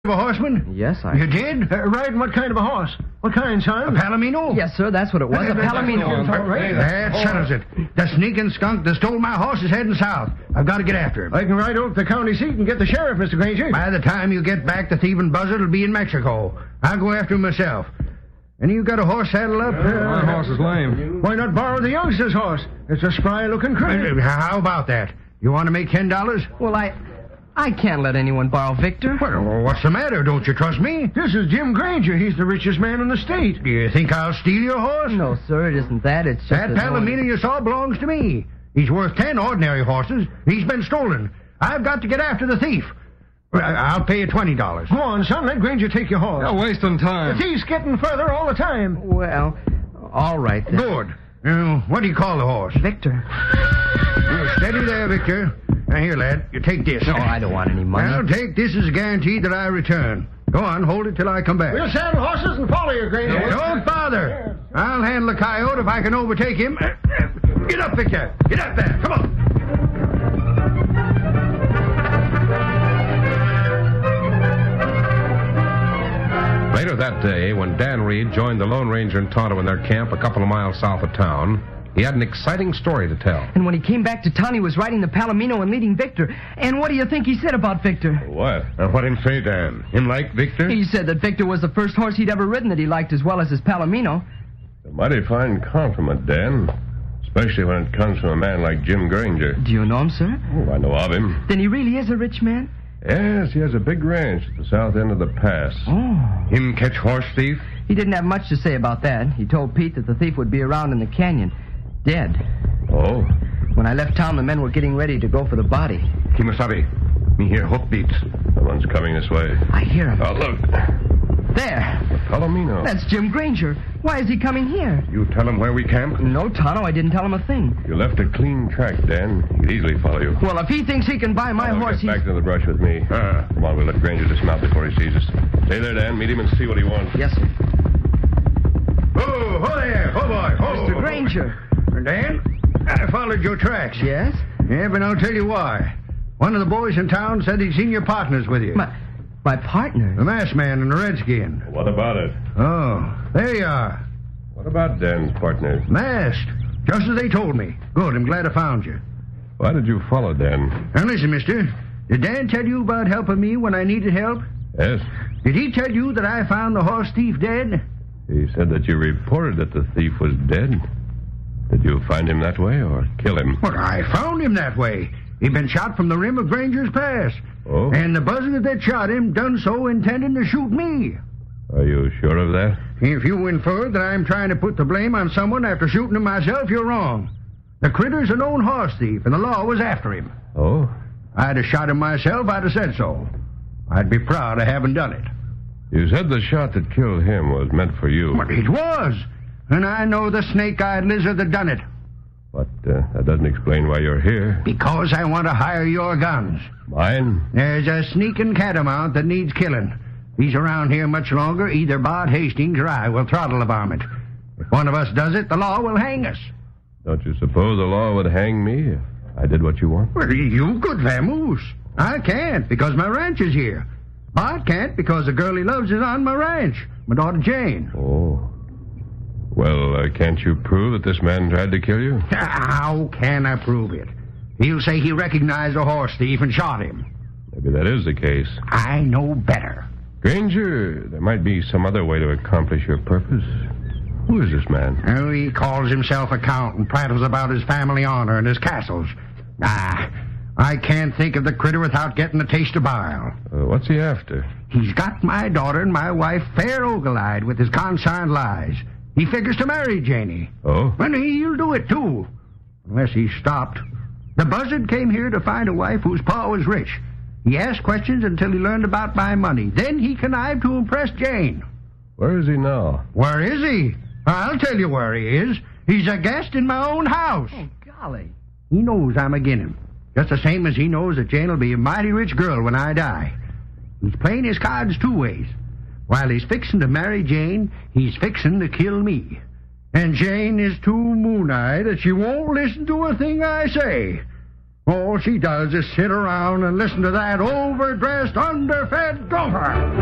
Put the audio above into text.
A horseman? Yes, You did? Riding what kind of a horse? What kind, son? A Palomino? Yes, sir, that's what it was, a Palomino. That settles it. The sneaking skunk that stole my horse is heading south. I've got to get after him. I can ride over to the county seat and get the sheriff, Mr. Granger. By the time you get back, the thieving buzzard will be in Mexico. I'll go after him myself. And you got a horse saddle up? My horse is lame. Why not borrow the youngster's horse? It's a spry-looking critter. How about that? You want to make $10? Well, I can't let anyone borrow Victor. Well, what's the matter? Don't you trust me? This is Jim Granger. He's the richest man in the state. Do you think I'll steal your horse? No, sir, it isn't that. It's just That Palomino you saw belongs to me. He's worth 10 ordinary horses. He's been stolen. I've got to get after the thief. I'll pay you $20. Go on, son. Let Granger take your horse. You're wasting time. The thief's getting further all the time. Well, all right, then. Good. What do you call the horse? Victor. Steady there, Victor. Now, here, lad, you take this. No, I don't want any money. Well, take this as a guarantee that I return. Go on, hold it till I come back. We'll saddle horses and follow you, Granger. Don't bother. I'll handle the coyote if I can overtake him. Get up, Victor. Get up there. Come on. Later that day, when Dan Reed joined the Lone Ranger and Tonto in their camp a couple of miles south of town, he had an exciting story to tell. And when he came back to town, he was riding the Palomino and leading Victor. And what do you think he said about Victor? What? What him say, Dan? Him like Victor? He said that Victor was the first horse he'd ever ridden that he liked as well as his Palomino. A mighty fine compliment, Dan. Especially when it comes from a man like Jim Granger. Do you know him, sir? Oh, I know of him. Then he really is a rich man? Yes, he has a big ranch at the south end of the pass. Oh. Him catch horse thief? He didn't have much to say about that. He told Pete that the thief would be around in the canyon. Dead. Oh? When I left town, the men were getting ready to go for the body. Kimasabi, me hear hoofbeats. Someone's coming this way. I hear him. Oh, look. There. Palomino. That's Jim Granger. Why is he coming here? You tell him where we camp? No, Tonto, I didn't tell him a thing. You left a clean track, Dan. He'd easily follow you. Well, if he thinks he can buy my horse, Get back to the brush with me. Come on, we'll let Granger dismount before he sees us. Stay there, Dan. Meet him and see what he wants. Yes, sir. Oh, there. Oh, boy. Oh. Mr. Granger. Dan, I followed your tracks. Yes? Yeah, but I'll tell you why. One of the boys in town said he'd seen your partners with you. My partner? The masked man and the redskin. What about it? Oh, there you are. What about Dan's partner? Masked. Just as they told me. Good, I'm glad I found you. Why did you follow Dan? Now listen, mister. Did Dan tell you about helping me when I needed help? Yes. Did he tell you that I found the horse thief dead? He said that you reported that the thief was dead. Did you find him that way or kill him? Well, I found him that way. He'd been shot from the rim of Granger's Pass. Oh? And the buzzard that shot him done so intending to shoot me. Are you sure of that? If you infer that I'm trying to put the blame on someone after shooting him myself, you're wrong. The critter's a known horse thief, and the law was after him. Oh? I'd have shot him myself, I'd have said so. I'd be proud of having done it. You said the shot that killed him was meant for you. But it was. And I know the snake-eyed lizard that done it. But that doesn't explain why you're here. Because I want to hire your guns. Mine? There's a sneaking catamount that needs killing. If he's around here much longer, either Bart Hastings or I will throttle the varmint. If one of us does it, the law will hang us. Don't you suppose the law would hang me if I did what you want? Well, you could vamoose. I can't because my ranch is here. Bart can't because the girl he loves is on my ranch, my daughter Jane. Oh. Well, can't you prove that this man tried to kill you? How can I prove it? He'll say he recognized a horse thief and shot him. Maybe that is the case. I know better. Granger, there might be some other way to accomplish your purpose. Who is this man? Oh, he calls himself a count and prattles about his family honor and his castles. I can't think of the critter without getting a taste of bile. What's he after? He's got my daughter and my wife fair ogle-eyed with his consarned lies. He figures to marry Janie. Oh? And he'll do it, too. Unless he's stopped. The buzzard came here to find a wife whose pa was rich. He asked questions until he learned about my money. Then he connived to impress Jane. Where is he now? Where is he? I'll tell you where he is. He's a guest in my own house. Oh, golly. He knows I'm agin him. Just the same as he knows that Jane will be a mighty rich girl when I die. He's playing his cards two ways. While he's fixing to marry Jane, he's fixing to kill me. And Jane is too moon-eyed that she won't listen to a thing I say. All she does is sit around and listen to that overdressed, underfed gopher.